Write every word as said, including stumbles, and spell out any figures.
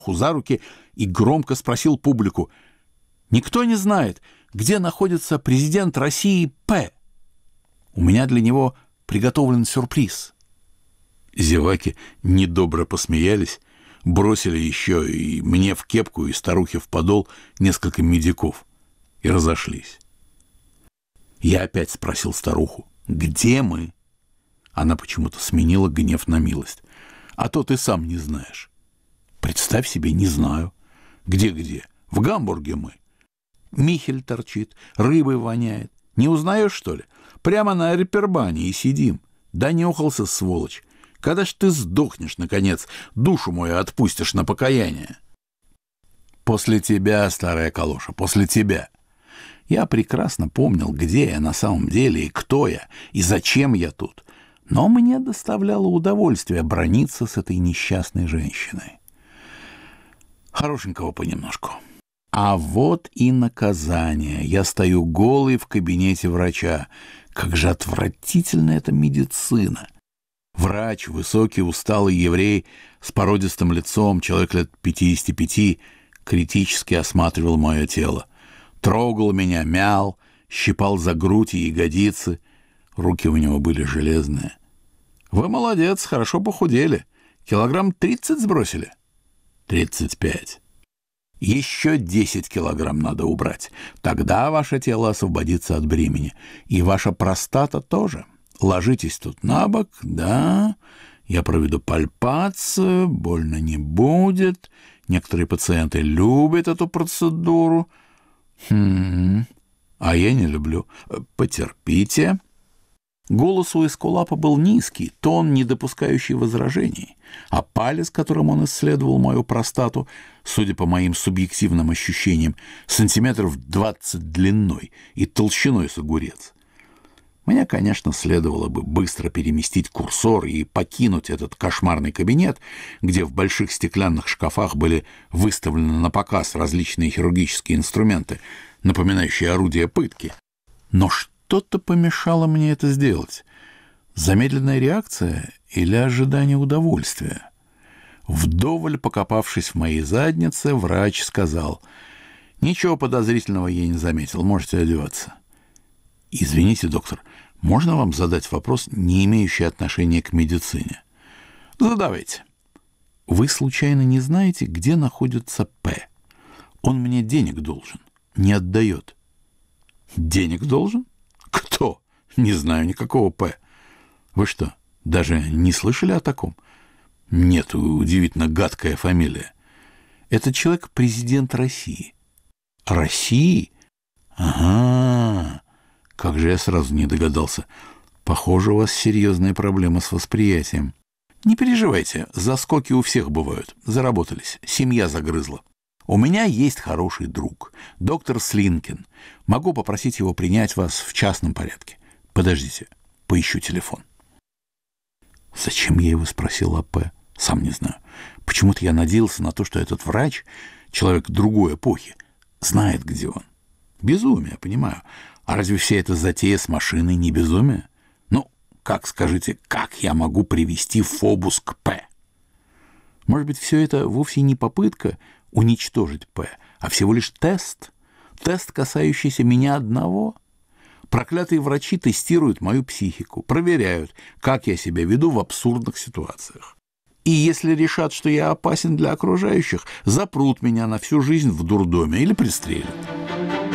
за руки и громко спросил публику: «Никто не знает, где находится президент России П. У меня для него приготовлен сюрприз». Зеваки недобро посмеялись, бросили еще и мне в кепку, и старухе в подол несколько медиков и разошлись. Я опять спросил старуху: «Где мы?» Она почему-то сменила гнев на милость. «А то ты сам не знаешь». «Представь себе, не знаю». «Где-где? В Гамбурге мы. Михель торчит, рыбой воняет. Не узнаешь, что ли? Прямо на репербане и сидим. Донюхался, сволочь. Когда ж ты сдохнешь, наконец, душу мою отпустишь на покаяние?» «После тебя, старая калоша, после тебя». Я прекрасно помнил, где я на самом деле и кто я, и зачем я тут. Но мне доставляло удовольствие браниться с этой несчастной женщиной. Хорошенького понемножку. А вот и наказание. Я стою голый в кабинете врача. Как же отвратительна эта медицина. Врач, высокий, усталый еврей с породистым лицом, человек лет пятидесяти пяти, критически осматривал мое тело. Трогал меня, мял, щипал за грудь и ягодицы. Руки у него были железные. «Вы молодец, хорошо похудели. Килограмм тридцать сбросили?» «Тридцать пять». «Еще десять килограмм надо убрать. Тогда ваше тело освободится от бремени. И ваша простата тоже. Ложитесь тут на бок, да. Я проведу пальпацию, больно не будет. Некоторые пациенты любят эту процедуру. Хм, а я не люблю. Потерпите». Голос у эскулапа был низкий, тон, не допускающий возражений, а палец, которым он исследовал мою простату, судя по моим субъективным ощущениям, сантиметров двадцать длиной и толщиной с огурец. Мне, конечно, следовало бы быстро переместить курсор и покинуть этот кошмарный кабинет, где в больших стеклянных шкафах были выставлены на показ различные хирургические инструменты, напоминающие орудия пытки. Но что-то помешало мне это сделать. Замедленная реакция или ожидание удовольствия? Вдоволь покопавшись в моей заднице, врач сказал: «Ничего подозрительного я не заметил, можете одеваться». «Извините, доктор, можно вам задать вопрос, не имеющий отношения к медицине?» «Задавайте». «Вы случайно не знаете, где находится П? Он мне денег должен, не отдает». «Денег должен? Кто? Не знаю никакого П». «Вы что, даже не слышали о таком?» «Нет, удивительно гадкая фамилия». «Этот человек президент России». «России? Ага. Как же я сразу не догадался. Похоже, у вас серьезные проблемы с восприятием». «Не переживайте, заскоки у всех бывают. Заработались, семья загрызла. У меня есть хороший друг, доктор Слинкин. Могу попросить его принять вас в частном порядке. Подождите, поищу телефон». Зачем я его спросил о П? Сам не знаю. Почему-то я надеялся на то, что этот врач, человек другой эпохи, знает, где он. Безумие, понимаю. А разве вся эта затея с машиной не безумие? Ну, как, скажите, как я могу привести Фобус к П? Может быть, все это вовсе не попытка уничтожить П, а всего лишь тест? Тест, касающийся меня одного? Проклятые врачи тестируют мою психику, проверяют, как я себя веду в абсурдных ситуациях. И если решат, что я опасен для окружающих, запрут меня на всю жизнь в дурдоме или пристрелят.